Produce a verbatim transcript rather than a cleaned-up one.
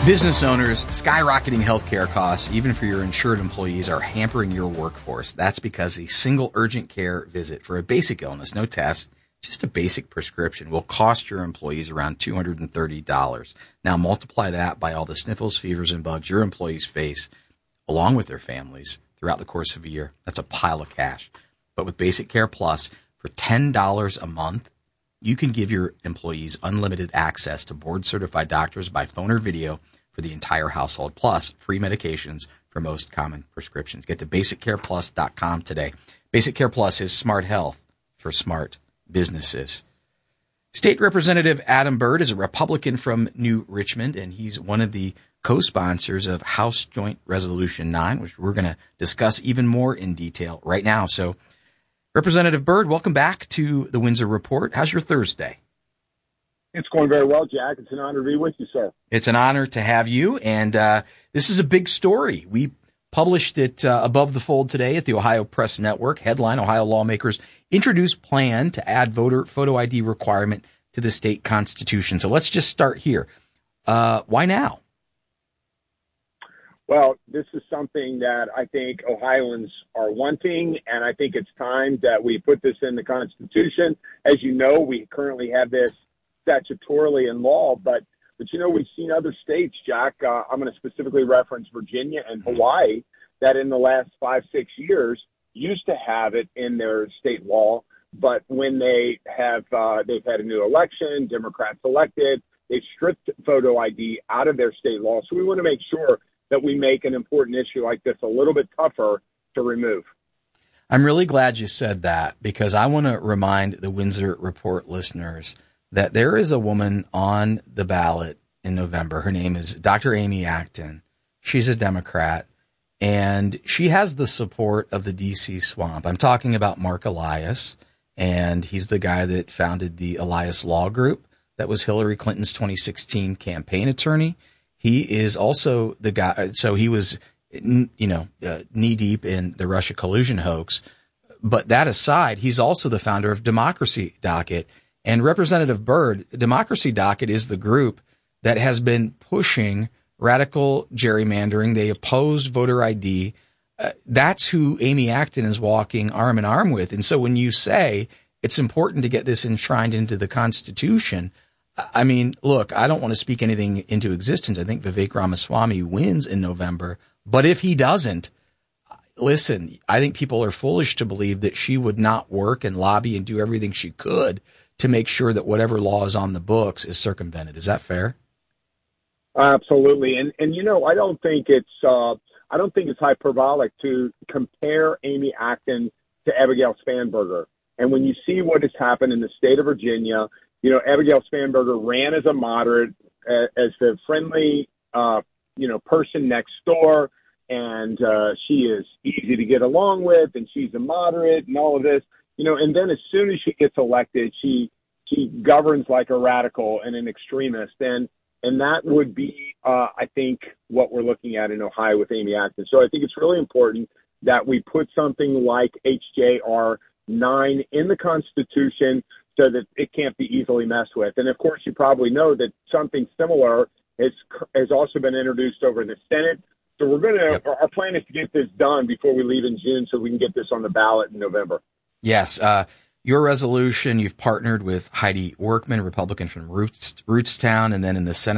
Business owners, skyrocketing healthcare costs, even for your insured employees, are hampering your workforce. That's because a single urgent care visit for a basic illness, no test, just a basic prescription, will cost your employees around two hundred thirty dollars. Now multiply that by all the sniffles, fevers, and bugs your employees face, along with their families, throughout the course of a year. That's a pile of cash. But with Basic Care Plus, for ten dollars a month, you can give your employees unlimited access to board-certified doctors by phone or video for the entire household, plus free medications for most common prescriptions. Get to basic care plus dot com today. Basic Care Plus is smart health for smart businesses. State Representative Adam Byrd is a Republican from New Richmond, and he's one of the co-sponsors of House Joint Resolution nine, which we're going to discuss even more in detail right now. So, Representative Byrd, welcome back to the Windsor Report. How's your Thursday? It's going very well, Jack. It's an honor to be with you, sir. It's an honor to have you, and uh, this is a big story. We published it uh, above the fold today at the Ohio Press Network. Headline: Ohio lawmakers introduce plan to add voter photo I D requirement to the state constitution. So let's just start here. Uh, why now? Well, this is something that I think Ohioans are wanting, and I think it's time that we put this in the Constitution. As you know, we currently have this statutorily in law, but, but you know, we've seen other states, Jack, uh, I'm going to specifically reference Virginia and Hawaii, that in the last five, six years used to have it in their state law, but when they have, uh, they've had a new election, Democrats elected, they've stripped photo I D out of their state law. So we want to make sure that we make an important issue like this a little bit tougher to remove. I'm really glad you said that, because I want to remind the Windsor Report listeners that there is a woman on the ballot in November. Her name is Doctor Amy Acton. She's a Democrat, and she has the support of the D C swamp. I'm talking about Mark Elias, and he's the guy that founded the Elias Law Group that was Hillary Clinton's twenty sixteen campaign attorney. He is also the guy, so he was, you know, uh, knee deep in the Russia collusion hoax. But that aside, he's also the founder of Democracy Docket. And Representative Byrd, Democracy Docket is the group that has been pushing radical gerrymandering. They oppose voter I D. Uh, that's who Amy Acton is walking arm in arm with. And so when you say it's important to get this enshrined into the Constitution, I mean, look, I don't want to speak anything into existence. I think Vivek Ramaswamy wins in November. But if he doesn't, listen, I think people are foolish to believe that she would not work and lobby and do everything she could to make sure that whatever law is on the books is circumvented. Is that fair? Absolutely. And, and you know, I don't think it's, uh, I don't think it's hyperbolic to compare Amy Acton to Abigail Spanberger. And when you see what has happened in the state of Virginia, you know, Abigail Spanberger ran as a moderate, uh, as the friendly, uh, you know, person next door. And uh, she is easy to get along with, and she's a moderate and all of this. You know, and then as soon as she gets elected, she she governs like a radical and an extremist. And and that would be, uh, I think, what we're looking at in Ohio with Amy Acton. So I think it's really important that we put something like H J R nine in the Constitution so that it can't be easily messed with. And, of course, you probably know that something similar has, has also been introduced over in the Senate. So we're going to yep. – our plan is to get this done before we leave in June so we can get this on the ballot in November. Yes. Uh, your resolution, you've partnered with Heidi Workman, Republican from Roots, Rootstown, and then in the Senate.